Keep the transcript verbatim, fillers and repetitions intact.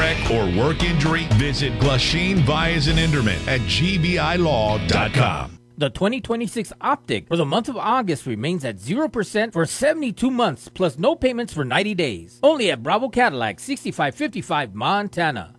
wreck, or work injury, visit Glasheen, Vyas, and Enderman at G B I law dot com. The twenty twenty-six Optic for the month of August remains at zero percent for seventy-two months plus no payments for ninety days. Only at Bravo Cadillac, sixty-five fifty-five Montana.